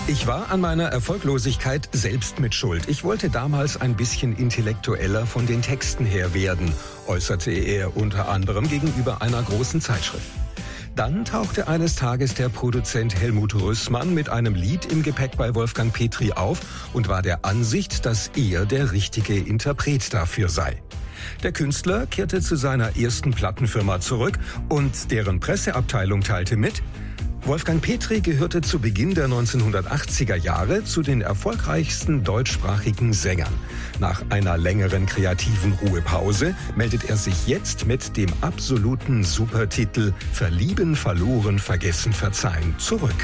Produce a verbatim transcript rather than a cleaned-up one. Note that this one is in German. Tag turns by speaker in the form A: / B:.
A: Ich war an meiner Erfolglosigkeit selbst mit Schuld. Ich wollte damals ein bisschen intellektueller von den Texten her werden, äußerte er unter anderem gegenüber einer großen Zeitschrift. Dann tauchte eines Tages der Produzent Helmut Rössmann mit einem Lied im Gepäck bei Wolfgang Petri auf und war der Ansicht, dass er der richtige Interpret dafür sei. Der Künstler kehrte zu seiner ersten Plattenfirma zurück und deren Presseabteilung teilte mit: Wolfgang Petri gehörte zu Beginn der neunzehnhundertachtziger Jahre zu den erfolgreichsten deutschsprachigen Sängern. Nach einer längeren kreativen Ruhepause meldet er sich jetzt mit dem absoluten Supertitel Verlieben, verloren, vergessen, verzeihen zurück.